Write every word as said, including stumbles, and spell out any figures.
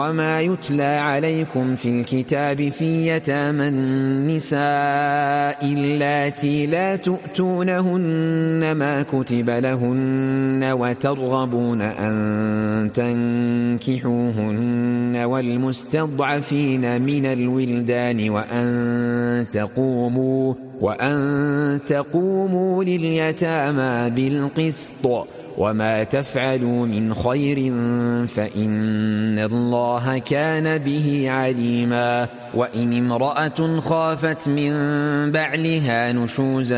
وما يتلى عليكم في الكتاب في يتامى النساء اللاتي لا تؤتونهن ما كتب لهن وترغبون أن تنكحوهن والمستضعفين من الولدان وأن تقوموا وأن تقوموا لليتامى بالقسط وما تفعلوا من خير فإن الله كان به عليما. وإن امرأة خافت من بعلها نشوزا